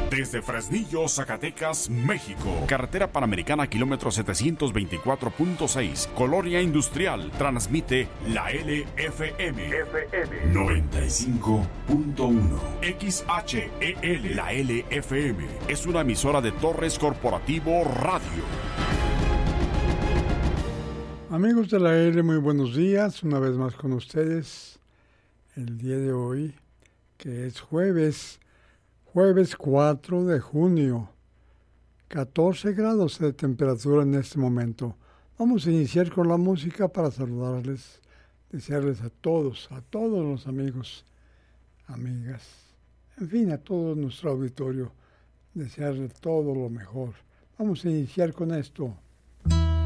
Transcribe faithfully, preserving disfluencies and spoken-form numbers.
Desde Fresnillo, Zacatecas, México. Carretera Panamericana, kilómetro setecientos veinticuatro punto seis. Colonia Industrial. Transmite la L F M. F M noventa y cinco punto uno. X H E L. La L F M es una emisora de Torres Corporativo Radio. Amigos de la L, muy buenos días. Una vez más con ustedes. El día de hoy, que es jueves. Jueves cuatro de junio, catorce grados de temperatura en este momento. Vamos a iniciar con la música para saludarles, desearles a todos, a todos los amigos, amigas, en fin, a todo nuestro auditorio, desearles todo lo mejor. Vamos a iniciar con esto.